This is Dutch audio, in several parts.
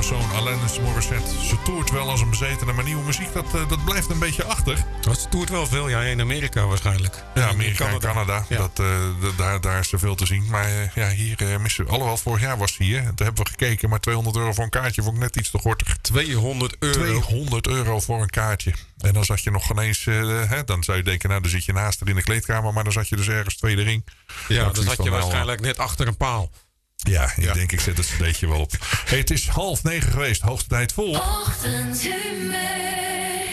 zoon Alanis Morissette. Ze toert wel als een bezetene, maar nieuwe muziek, dat blijft een beetje achter. Ze toert wel veel, ja, in Amerika waarschijnlijk. Ja, Amerika en Canada. Ja. Daar is er veel te zien. Maar hier missen we... Alhoewel, vorig jaar was ze hier. Toen hebben we gekeken, maar €200 voor een kaartje vond ik net iets te gortig. €200? €200 voor een kaartje. En dan zat je nog ineens... dan zou je denken, nou, dan zit je naast haar in de kleedkamer. Maar dan zat je dus ergens tweede ring. Ja, dan zat je waarschijnlijk net achter een paal. Ja, ik denk, ik zet het cd'tje wel op. Hey, het is 8:30 geweest. Hoogste tijd vol. Ochtendhumeur.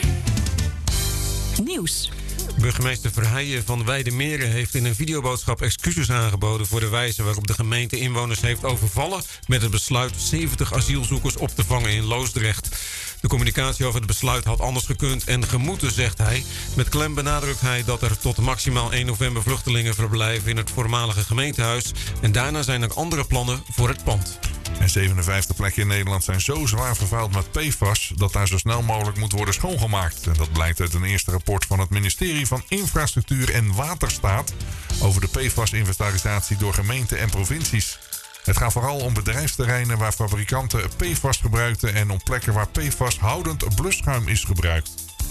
Nieuws. Burgemeester Verheijen van Weijdermeren heeft in een videoboodschap excuses aangeboden voor de wijze waarop de gemeente inwoners heeft overvallen met het besluit 70 asielzoekers op te vangen in Loosdrecht. De communicatie over het besluit had anders gekund en gemoeten, zegt hij. Met klem benadrukt hij dat er tot maximaal 1 november vluchtelingen verblijven in het voormalige gemeentehuis. En daarna zijn er andere plannen voor het pand. En 57 plekken in Nederland zijn zo zwaar vervuild met PFAS dat daar zo snel mogelijk moet worden schoongemaakt. En dat blijkt uit een eerste rapport van het ministerie van Infrastructuur en Waterstaat over de PFAS-inventarisatie door gemeenten en provincies. Het gaat vooral om bedrijfsterreinen waar fabrikanten PFAS gebruikten en om plekken waar PFAS-houdend blusschuim is gebruikt.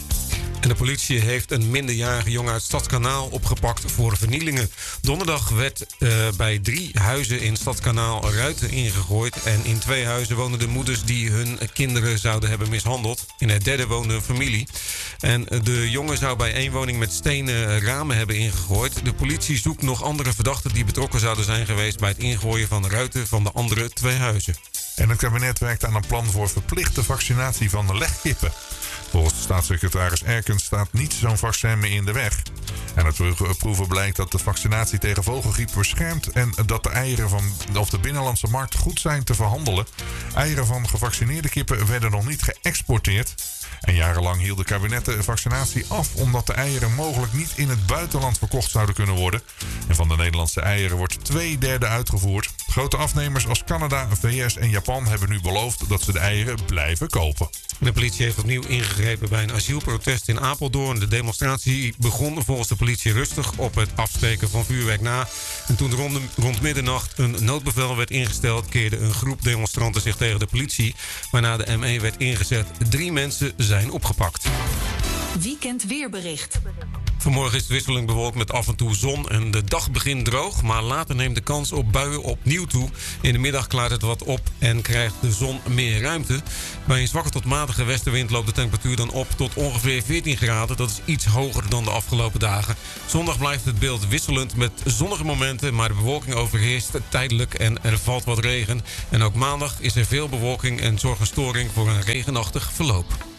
En de politie heeft een minderjarige jongen uit Stadskanaal opgepakt voor vernielingen. Donderdag werd bij 3 huizen in Stadskanaal ruiten ingegooid. En in 2 huizen woonden de moeders die hun kinderen zouden hebben mishandeld. In het derde woonde een familie. En de jongen zou bij 1 woning met stenen ramen hebben ingegooid. De politie zoekt nog andere verdachten die betrokken zouden zijn geweest bij het ingooien van ruiten van de andere 2 huizen. En het kabinet werkt aan een plan voor verplichte vaccinatie van de legkippen. Volgens de staatssecretaris Erkens staat niet zo'n vaccin meer in de weg. En uit proeven blijkt dat de vaccinatie tegen vogelgriep beschermt en dat de eieren van de binnenlandse markt goed zijn te verhandelen. Eieren van gevaccineerde kippen werden nog niet geëxporteerd. En jarenlang hield de kabinet de vaccinatie af omdat de eieren mogelijk niet in het buitenland verkocht zouden kunnen worden. En van de Nederlandse eieren wordt 2/3 uitgevoerd. Grote afnemers als Canada, VS en Japan hebben nu beloofd dat ze de eieren blijven kopen. De politie heeft opnieuw ingegrepen bij een asielprotest in Apeldoorn. De demonstratie begon volgens de politie rustig op het afsteken van vuurwerk na. En toen rond middernacht een noodbevel werd ingesteld, keerde een groep demonstranten zich tegen de politie, waarna de ME werd ingezet. 3 mensen zijn opgepakt. Weekend weerbericht. Vanmorgen is het wisselend bewolkt met af en toe zon en de dag begint droog, maar later neemt de kans op buien opnieuw toe. In de middag klaart het wat op en krijgt de zon meer ruimte. Bij een zwakke tot matige westenwind loopt de temperatuur dan op tot ongeveer 14 graden. Dat is iets hoger dan de afgelopen dagen. Zondag blijft het beeld wisselend met zonnige momenten, maar de bewolking overheerst tijdelijk en er valt wat regen. En ook maandag is er veel bewolking en zorgt een storing voor een regenachtig verloop.